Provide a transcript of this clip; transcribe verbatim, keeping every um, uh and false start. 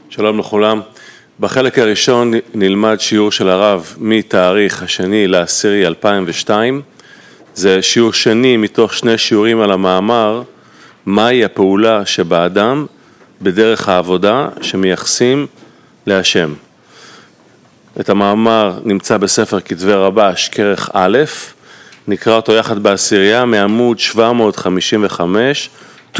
שלום לכולם. בחלק הראשון נלמד שיעור של הרב מתאריך השני לעשירי אלפיים ושתיים. זה שיעור שני מתוך שני שיעורים על המאמר, מהי הפעולה שבאדם בדרך העבודה שמייחסים להשם. את המאמר נמצא בספר כתבי רבש, כרך א', נקרא אותו יחד בעשירייה מעמוד שבע מאות חמישים וחמש